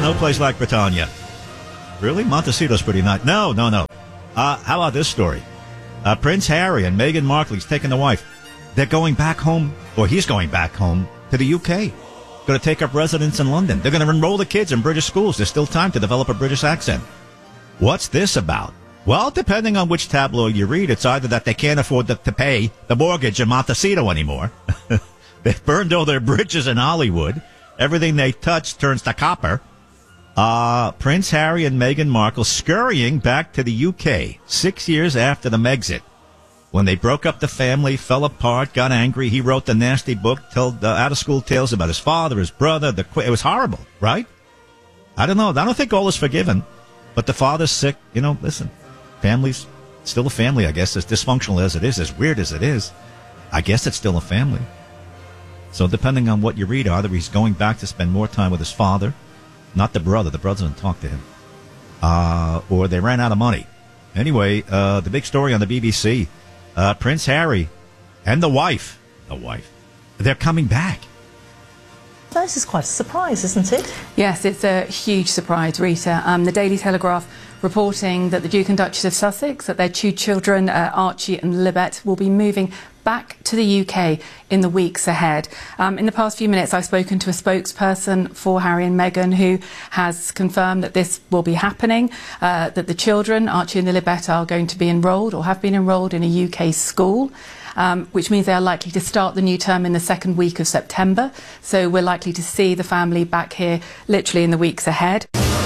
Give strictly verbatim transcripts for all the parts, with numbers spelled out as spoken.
no place like Britannia. Really? Montecito's pretty nice. No, no, no. Uh, how about this story? Uh, Prince Harry and Meghan Markle, he's taking the wife. They're going back home, or he's going back home to the U K. Going to take up residence in London. They're going to enroll the kids in British schools. There's still time to develop a British accent. What's this about? Well, depending on which tabloid you read, it's either that they can't afford to, to pay the mortgage in Montecito anymore. They've burned all their bridges in Hollywood. Everything they touch turns to copper. Uh, Prince Harry and Meghan Markle scurrying back to the U K six years after the Megxit. When they broke up the family, fell apart, got angry, he wrote the nasty book, told uh, out-of-school tales about his father, his brother. The It was horrible, right? I don't know. I don't think all is forgiven. But the father's sick. You know, listen, family's still a family, I guess, as dysfunctional as it is, as weird as it is. I guess it's still a family. So depending on what you read, either he's going back to spend more time with his father, not the brother. The brother doesn't talk to him. Uh, or they ran out of money. Anyway, uh, the big story on the B B C, uh, Prince Harry and the wife, the wife, they're coming back. This is quite a surprise, isn't it? Yes, it's a huge surprise, Rita. Um, the Daily Telegraph reporting that the Duke and Duchess of Sussex, that their two children, uh, Archie and Libet, will be moving back to the U K in the weeks ahead. Um, in the past few minutes, I've spoken to a spokesperson for Harry and Meghan who has confirmed that this will be happening, uh, that the children, Archie and Libet, are going to be enrolled or have been enrolled in a U K school. Um, which means they are likely to start the new term in the second week of September. So we're likely to see the family back here literally in the weeks ahead.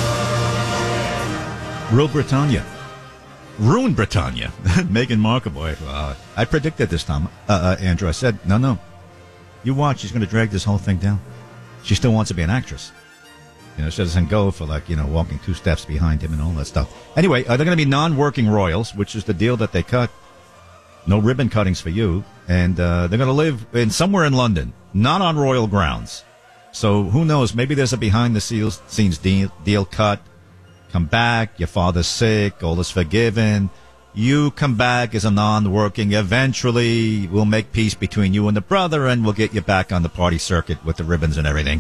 Rule Britannia. Ruin Britannia. Meghan Markle, boy. Uh, I predicted this time, uh, uh, Andrew. I said, no, no. You watch, she's going to drag this whole thing down. She still wants to be an actress. You know, she doesn't go for, like, you know, walking two steps behind him and all that stuff. Anyway, uh, they're going to be non-working royals, which is the deal that they cut. No ribbon cuttings for you. And uh, they're going to live in somewhere in London, not on royal grounds. So who knows? Maybe there's a behind-the-scenes deal, deal cut. Come back. Your father's sick. All is forgiven. You come back as a non-working. Eventually, we'll make peace between you and the brother, and we'll get you back on the party circuit with the ribbons and everything.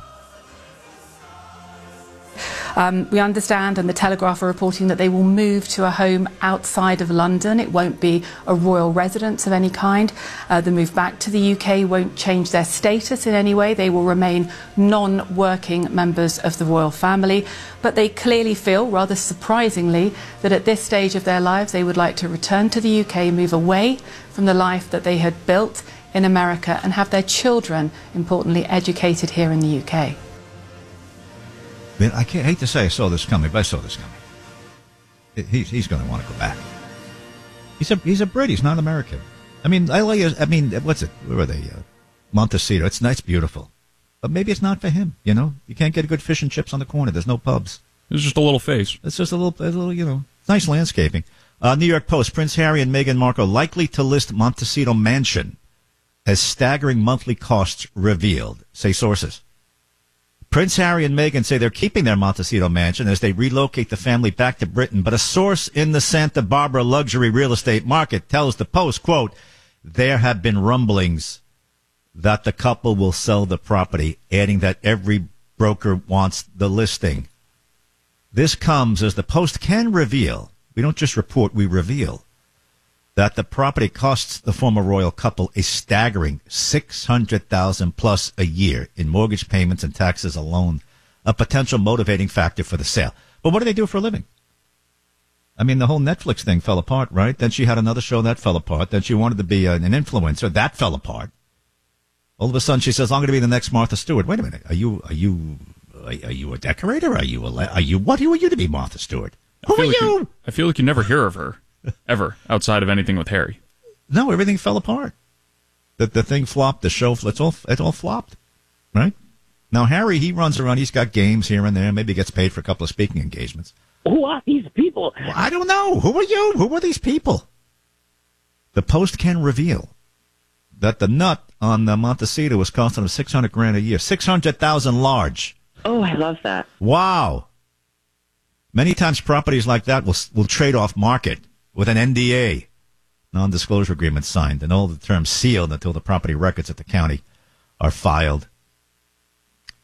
Um, we understand, and the Telegraph are reporting, that they will move to a home outside of London. It won't be a royal residence of any kind. Uh, the move back to the U K won't change their status in any way. They will remain non-working members of the royal family. But they clearly feel, rather surprisingly, that at this stage of their lives they would like to return to the U K, move away from the life that they had built in America, and have their children, importantly, educated here in the U K. I can't, hate to say I saw this coming, but I saw this coming. He's, he's going to want to go back. He's a he's a Brit. He's not American. I mean, I I mean, what's it? Where are they? Uh, Montecito. It's nice, beautiful, but maybe it's not for him. You know, you can't get good fish and chips on the corner. There's no pubs. It's just a little face. It's just a little, a little, you know, nice landscaping. Uh, New York Post: Prince Harry and Meghan Markle likely to list Montecito Mansion as staggering monthly costs revealed, say sources. Prince Harry and Meghan say they're keeping their Montecito mansion as they relocate the family back to Britain, but a source in the Santa Barbara luxury real estate market tells the Post, quote, there have been rumblings that the couple will sell the property, adding that every broker wants the listing. This comes as the Post can reveal, we don't just report, we reveal, that the property costs the former royal couple a staggering six hundred thousand dollars plus a year in mortgage payments and taxes alone, a potential motivating factor for the sale. But what do they do for a living? I mean, the whole Netflix thing fell apart, right? Then she had another show that fell apart. Then she wanted to be an influencer. That fell apart. All of a sudden, she says, I'm going to be the next Martha Stewart. Wait a minute. Are you, are you, are you a decorator? Are you, a, are you, what are you to be Martha Stewart? Who are like you? you? I feel like you never hear of her. Ever, outside of anything with Harry. No, everything fell apart. The the thing flopped, the show, it's all, it all flopped, right? Now, Harry, he runs around, he's got games here and there, maybe gets paid for a couple of speaking engagements. Who are these people? Well, I don't know. Who are you? Who are these people? The Post can reveal that the nut on the Montecito was costing him six hundred grand a year. six hundred thousand large. Oh, I love that. Wow. Many times properties like that will will trade off market with an N D A, non-disclosure agreement signed, and all the terms sealed until the property records at the county are filed.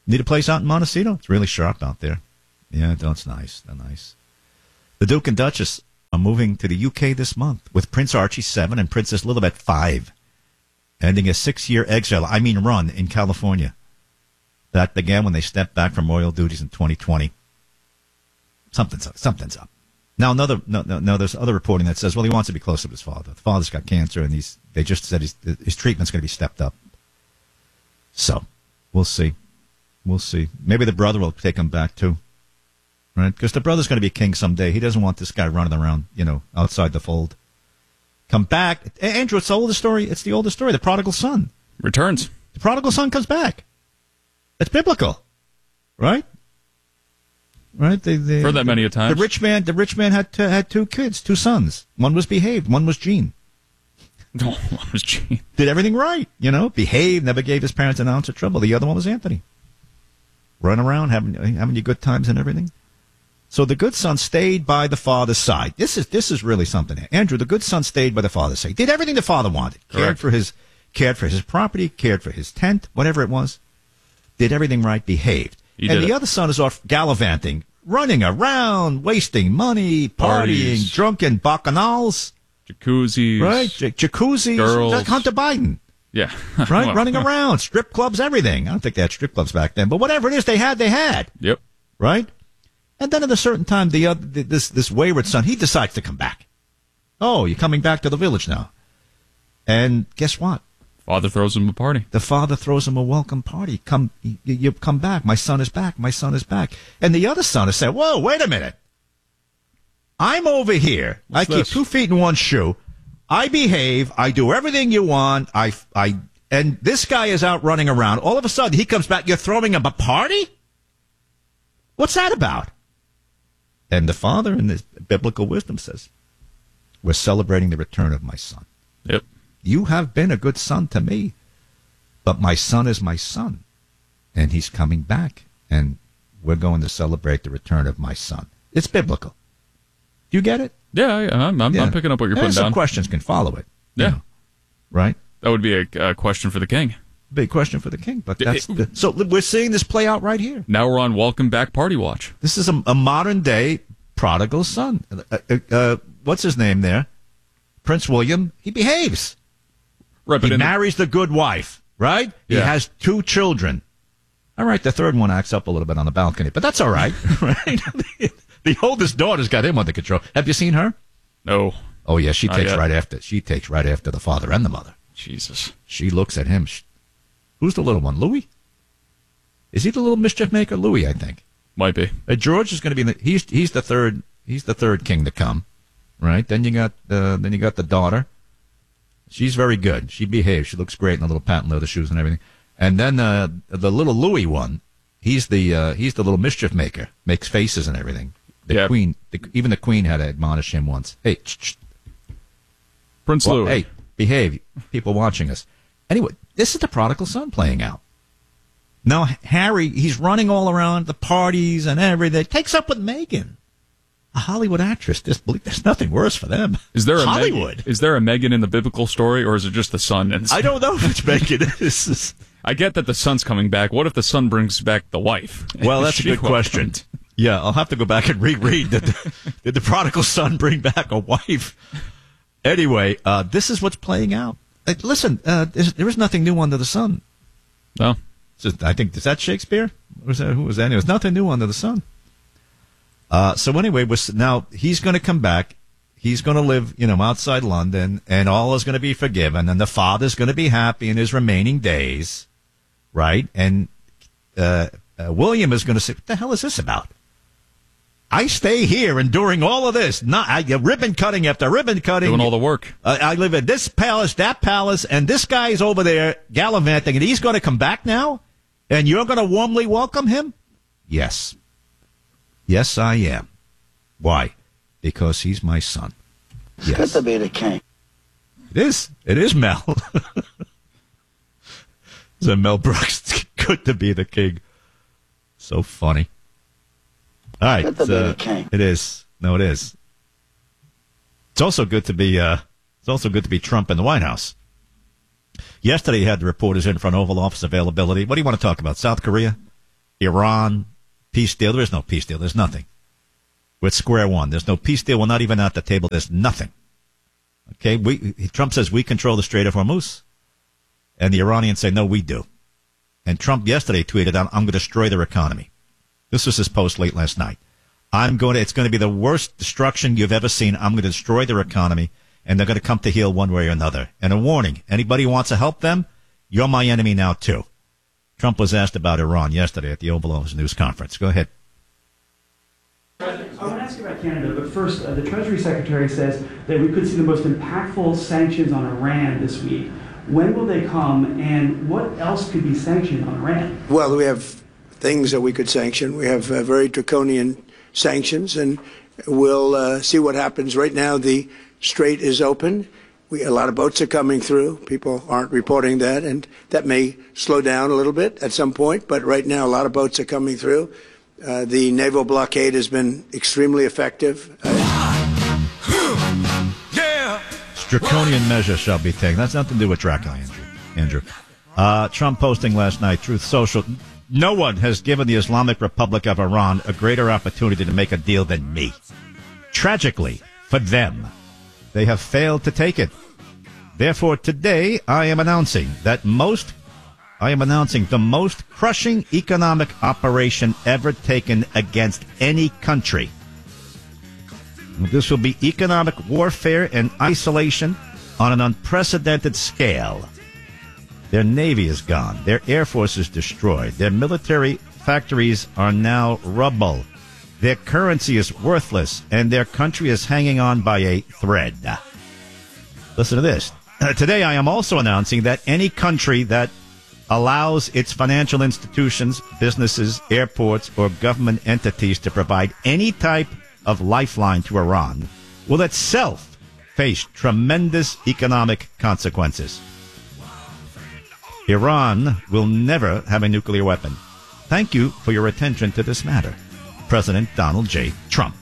Need a place out in Montecito? It's really sharp out there. Yeah, that's nice. That's nice. The Duke and Duchess are moving to the U K this month with Prince Archie seven and Princess Lilibet five, ending a six-year exile, I mean run, in California. That began when they stepped back from royal duties in twenty twenty. Something's up. Something's up. Now, another no, no, no. There's other reporting that says, well, he wants to be closer to his father. The father's got cancer, and he's. They just said his, his treatment's going to be stepped up. So, we'll see. We'll see. Maybe the brother will take him back too, right? Because the brother's going to be king someday. He doesn't want this guy running around, you know, outside the fold. Come back, Andrew. It's the oldest story. It's the oldest story. The prodigal son returns. The prodigal son comes back. It's biblical, right? Right? They, they, Heard that many a time. The rich man, the rich man had to, had two kids, two sons. One was behaved. One was Gene. No, one was Gene. Did everything right, you know. Behaved, never gave his parents an ounce of trouble. The other one was Anthony. Run around, having having your good times and everything. So the good son stayed by the father's side. This is this is really something. Andrew, the good son stayed by the father's side. Did everything the father wanted. Cared Correct. for his cared for his property, cared for his tent, whatever it was. Did everything right, behaved. He and did the it. other son is off gallivanting, running around, wasting money, partying, Parties. drunken bacchanals, Jacuzzis. right? J- jacuzzis, Girls. like Hunter Biden. Yeah. Right, Well, running around, strip clubs, everything. I don't think they had strip clubs back then, but whatever it is, they had, they had. Yep. Right? And then at a certain time, the other, this this wayward son, he decides to come back. Oh, you're coming back to the village now. And guess what? Father throws him a party. The father throws him a welcome party. Come, you, you come back. My son is back. My son is back. And the other son is saying, whoa, wait a minute. I'm over here. What's I this? keep two feet in one shoe. I behave. I do everything you want. I, I, and this guy is out running around. All of a sudden, he comes back. You're throwing him a party? What's that about? And the father, in his biblical wisdom, says, we're celebrating the return of my son. Yep. You have been a good son to me, but my son is my son, and he's coming back, and we're going to celebrate the return of my son. It's biblical. Do you get it? Yeah, yeah I'm, I'm, Yeah. I'm picking up what you're And putting some down. questions can follow it. you Yeah. know, right? That would be a, a question for the king. Big question for the king, but that's It- the, so we're seeing this play out right here. Now we're on Welcome Back Party Watch. This is a, a modern day prodigal son. Uh, uh, uh, what's his name there? Prince William. He behaves. Right, but He in the- marries the good wife, right? He Yeah. has two children. All right, the third one acts up a little bit on the balcony, but that's all right, right? The oldest daughter's got him under control. Have you seen her? no. Oh yeah, she Not takes yet. right after. She takes right after the father and the mother. Jesus. She looks at him. She, who's the little one? Louis? Is he the little mischief maker? Louis, I think. Might be. Uh, George is going to be. In the, he's he's the third. He's the third king to come, right? Then you got uh, then you got the daughter. She's very good. She behaves. She looks great in the little patent leather shoes and everything. And then uh, the little Louis one. He's the uh, he's the little mischief maker. Makes faces and everything. The Yeah. queen. The, even the queen had to admonish him once. Hey, sh- sh- Prince well, Louis. hey, behave. People watching us. Anyway, this is the prodigal son playing out. Now Harry, he's running all around the parties and everything. Takes up with Meghan, a Hollywood actress. Just believe there's nothing worse for them. Is there a Hollywood? Meg- is there a Megan in the biblical story, or is it just the son? And I don't know if it's Meghan. This is- I get that the son's coming back. What if the son brings back the wife? well, that's a She good question. welcomed. Yeah, I'll have to go back and reread. Did the, did the prodigal son bring back a wife? Anyway, uh, this is what's playing out. Uh, listen, uh, there's, there is nothing new under the sun. No. So I think, is that Shakespeare? Or was that, who was that? There's nothing new under the sun. Uh, so anyway, we're, now he's going to come back. He's going to live, you know, outside London, and all is going to be forgiven, and the father's going to be happy in his remaining days, right? And uh, uh, William is going to say, what the hell is this about? I stay here enduring all of this, not I, uh, ribbon cutting after ribbon cutting. Doing all the work. Uh, I live at this palace, that palace, and this guy's over there gallivanting, and he's going to come back now? And you're going to warmly welcome him? Yes. Yes, I am. Why? Because he's my son. Yes. Good to be the king. It is. It is Mel. So Mel Brooks. It's good to be the king. So funny. All right. Good to be uh, the king. It is. No, it is. It's also good to be. Uh, it's also good to be Trump in the White House. Yesterday, you had the reporters in front Oval Office availability. What do you want to talk about? South Korea? Iran, peace deal. There is no peace deal. There's nothing. We're at square one. There's no peace deal. We're not even at the table. There's nothing. Okay, we, Trump says we control the Strait of Hormuz, and the Iranians say, no, we do. And Trump yesterday tweeted, I'm going to destroy their economy. This was his post late last night. I'm going to, it's going to be the worst destruction you've ever seen. I'm going to destroy their economy, and they're going to come to heel one way or another. And a warning, anybody who wants to help them, you're my enemy now, too. Trump was asked about Iran yesterday at the Oval Office news conference. Go ahead. I want to ask you about Canada, but first, uh, the Treasury Secretary says that we could see the most impactful sanctions on Iran this week. When will they come, and what else could be sanctioned on Iran? Well, we have things that we could sanction. We have uh, very draconian sanctions, and we'll uh, see what happens. Right now, the strait is open. We, a lot of boats are coming through. People aren't reporting that, and that may slow down a little bit at some point, but right now a lot of boats are coming through. Uh, the naval blockade has been extremely effective. Uh, Draconian measures shall be taken. That's nothing to do with Dracula, Andrew. Andrew. Uh, Trump posting last night, Truth Social. No one has given the Islamic Republic of Iran a greater opportunity to make a deal than me. Tragically, for them, they have failed to take it. Therefore, today, I am announcing that most, I am announcing the most crushing economic operation ever taken against any country. This will be economic warfare and isolation on an unprecedented scale. Their navy is gone. Their air force is destroyed. Their military factories are now rubble. Their currency is worthless, and their country is hanging on by a thread. Listen to this. Today, I am also announcing that any country that allows its financial institutions, businesses, airports, or government entities to provide any type of lifeline to Iran will itself face tremendous economic consequences. Iran will never have a nuclear weapon. Thank you for your attention to this matter. President Donald J. Trump.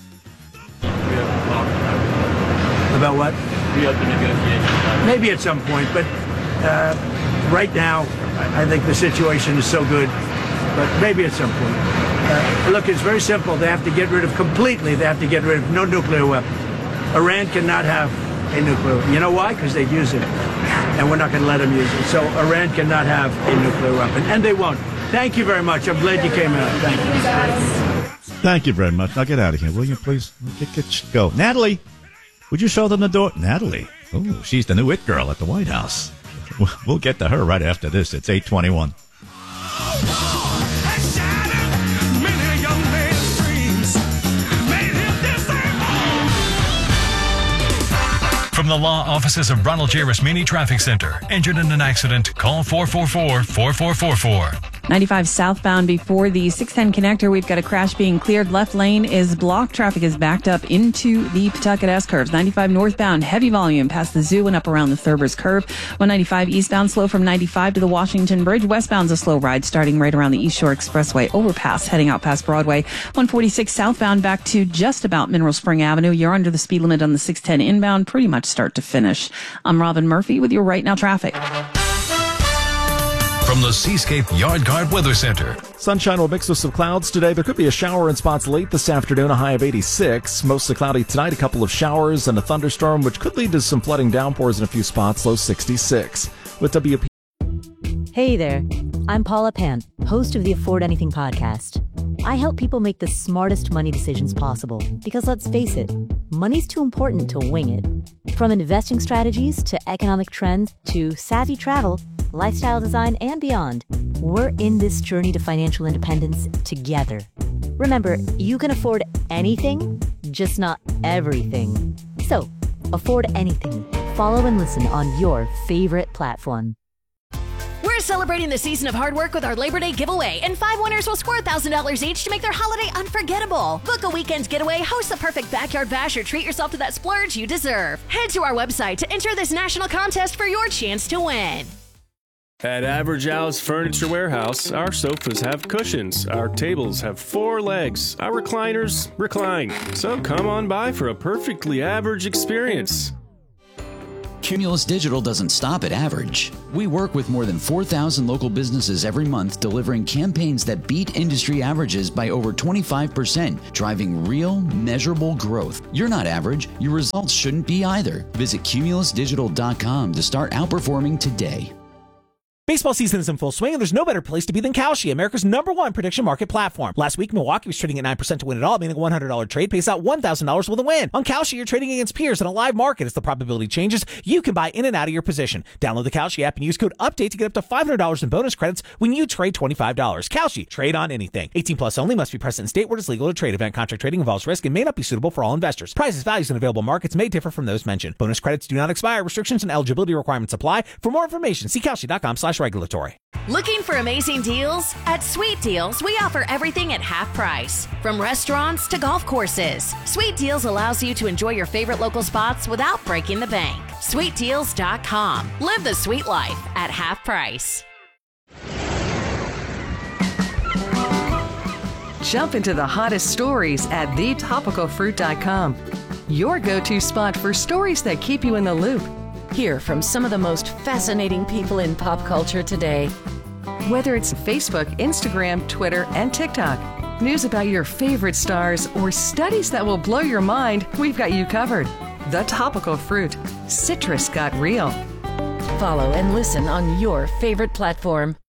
About what? Maybe at some point, but uh, right now, I think the situation is so good, but maybe at some point. Uh, look, it's very simple. They have to get rid of completely, they have to get rid of no nuclear weapons. Iran cannot have a nuclear weapon. You know why? Because they'd use it, and we're not going to let them use it. So Iran cannot have a nuclear weapon, and they won't. Thank you very much. I'm glad you came out. Thank you. Thank you very much. Now get out of here, will you, please? Get, get, go. Natalie, would you show them the door? Natalie. Oh, she's the new it girl at the White House. We'll get to her right after this. It's eight twenty-one. From the law offices of Ronald J. Rasmini Traffic Center. Injured in an accident? Call four four four, four four four four. ninety-five southbound before the six ten connector. We've got a crash being cleared. Left lane is blocked. Traffic is backed up into the Pawtucket S-curves. ninety-five northbound, heavy volume past the zoo and up around the Thurber's curve. one ninety-five eastbound, slow from ninety-five to the Washington Bridge. Westbound's a slow ride starting right around the East Shore Expressway overpass, heading out past Broadway. one forty-six southbound back to just about Mineral Spring Avenue. You're under the speed limit on the six ten inbound, pretty much start to finish. I'm Robin Murphy with your Right Now traffic. From the Seascape Yard Guard Weather Center. Sunshine will mix with some clouds today. There could be a shower in spots late this afternoon, a high of eighty-six. Mostly cloudy tonight, a couple of showers and a thunderstorm, which could lead to some flooding downpours in a few spots, low sixty-six. With W P. Hey there, I'm Paula Pan, host of the Afford Anything podcast. I help people make the smartest money decisions possible because, let's face it, money's too important to wing it. From investing strategies to economic trends to savvy travel, lifestyle design, and beyond, we're in this journey to financial independence together. Remember, you can afford anything, just not everything. So, afford anything. Follow and listen on your favorite platform. We're celebrating the season of hard work with our Labor Day giveaway, and five winners will score one thousand dollars each to make their holiday unforgettable. Book a weekend getaway, host the perfect backyard bash, or treat yourself to that splurge you deserve. Head to our website to enter this national contest for your chance to win. At Average Al's Furniture Warehouse, our sofas have cushions, our tables have four legs, our recliners recline. So come on by for a perfectly average experience. Cumulus Digital doesn't stop at average. We work with more than four thousand local businesses every month, delivering campaigns that beat industry averages by over twenty-five percent, driving real, measurable growth. You're not average. Your results shouldn't be either. Visit cumulus digital dot com to start outperforming today. Baseball season is in full swing, and there's no better place to be than Kalshi, America's number one prediction market platform. Last week, Milwaukee was trading at nine percent to win it all, meaning a one hundred dollars trade pays out one thousand dollars with a win. On Kalshi, you're trading against peers in a live market. As the probability changes, you can buy in and out of your position. Download the Kalshi app and use code UPDATE to get up to five hundred dollars in bonus credits when you trade twenty-five dollars. Kalshi, trade on anything. eighteen plus only, must be present in state where it's legal to trade. Event contract trading involves risk and may not be suitable for all investors. Prices, values, and available markets may differ from those mentioned. Bonus credits do not expire. Restrictions and eligibility requirements apply. For more information, see kalshi dot com slash regulatory. Looking for amazing deals? At Sweet Deals, we offer everything at half price. From restaurants to golf courses, Sweet Deals allows you to enjoy your favorite local spots without breaking the bank. sweet deals dot com. Live the sweet life at half price. Jump into the hottest stories at the topical fruit dot com. Your go-to spot for stories that keep you in the loop. Hear from some of the most fascinating people in pop culture today. Whether it's Facebook, Instagram, Twitter, and TikTok, news about your favorite stars, or studies that will blow your mind, we've got you covered. The Topical Fruit. Citrus got real. Follow and listen on your favorite platform.